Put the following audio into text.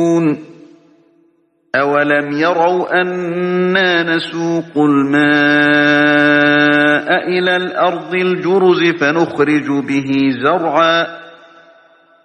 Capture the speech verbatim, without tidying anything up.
أَوَلَمْ يَرَوْا أَنَّا نَسُوقُ الْمَاءَ إِلَى الْأَرْضِ الْجُرُزِ فَنُخْرِجُ بِهِ زَرْعًا